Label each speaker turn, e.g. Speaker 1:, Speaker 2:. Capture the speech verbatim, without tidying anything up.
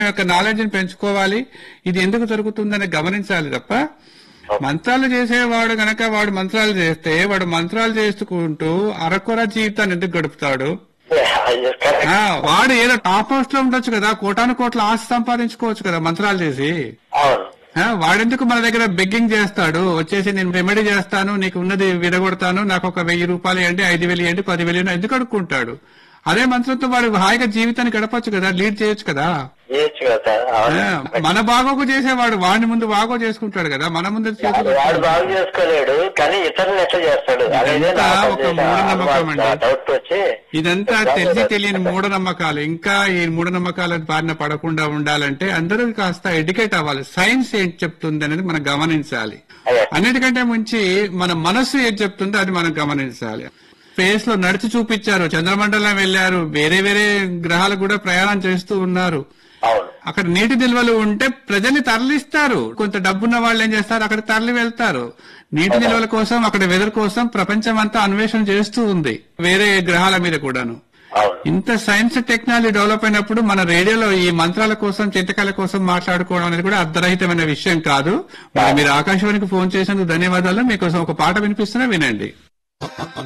Speaker 1: యొక్క నాలెడ్జ్ ని పెంచుకోవాలి. ఇది ఎందుకు జరుగుతుందని గమనించాలి తప్ప మంత్రాలు చేసేవాడు గనక వాడు మంత్రాలు చేస్తే వాడు మంత్రాలు చేసుకుంటూ అరకొర జీవితాన్ని ఎందుకు గడుపుతాడు? ఆ, వాడు ఏదో టాప్ పోస్ట్ లో ఉండొచ్చు కదా, కోటాను కోట్ల ఆస్తి సంపాదించుకోవచ్చు కదా మంత్రాలు చేసి. ఆ, వాడెందుకు మన దగ్గర బెగ్గింగ్ చేస్తాడు? వచ్చేసి నేను రెమెడీ చేస్తాను, నీకు ఉన్నది విడగొడతాను, నాకు ఒక వెయ్యి రూపాయలు ఇవ్వండి, ఐదు వేలు ఇవ్వండి, పదివేలు ఇవ్వండి ఎందుకు అడుక్కుంటాడు? అదే మంత్రంతో వాడు హాయిగా జీవితాన్ని గడపచ్చు కదా, లీడ్ చేయొచ్చు కదా. మన బాగోగు చేసేవాడు వాడిని ముందు బాగో చేసుకుంటాడు కదా, మన ముందు
Speaker 2: బాగు చేసుకోలేడు కానీ ఇతరులు ఎట్లా చేస్తాడు.
Speaker 1: ఒక మూఢనమ్మకం అండి ఇదంతా. తెలిసి తెలియని మూఢనమ్మకాలు. ఇంకా ఈ మూఢనమ్మకాల బారిన పడకుండా ఉండాలంటే అందరూ కాస్త ఎడ్యుకేట్ అవ్వాలి. సైన్స్ ఏంటి చెప్తుంది అనేది మనం గమనించాలి. అన్నిటికంటే ముంచి మన మనస్సు ఏం చెప్తుందో అది మనం గమనించాలి. స్పేస్ లో నడిచి చూపించారు, చంద్రమండలం వెళ్లారు, వేరే వేరే గ్రహాలు కూడా ప్రయాణం చేస్తూ ఉన్నారు. అక్కడ నీటి నిల్వలు ఉంటే ప్రజల్ని తరలిస్తారు. కొంత డబ్బున్న వాళ్ళు ఏం చేస్తారు, అక్కడ తరలి వెళ్తారు. నీటి నిల్వల కోసం, అక్కడ వెదర్ కోసం ప్రపంచం అంతా అన్వేషణ చేస్తూ ఉంది, వేరే గ్రహాల మీద కూడాను. ఇంత సైన్స్ టెక్నాలజీ డెవలప్ అయినప్పుడు మన రేడియోలో ఈ మంత్రాల కోసం, చిత్తకాల కోసం మాట్లాడుకోవడం అనేది కూడా అర్ధరహితమైన విషయం కాదు. మరి మీరు ఆకాశవాణికి ఫోన్ చేసినందుకు ధన్యవాదాలు. మీకోసం ఒక పాట వినిపిస్తున్నా, వినండి.